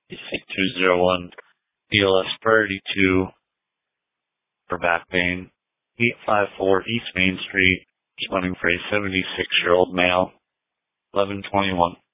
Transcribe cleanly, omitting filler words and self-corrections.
201 BLS priority 2 for back pain. 854 East Main Street, responding for a 76-year-old male. 1121.